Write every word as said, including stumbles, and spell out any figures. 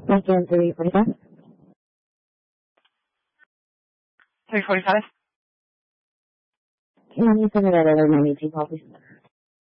Lincoln three forty-five. three forty-five. Can you send me that other ninety-two call, please?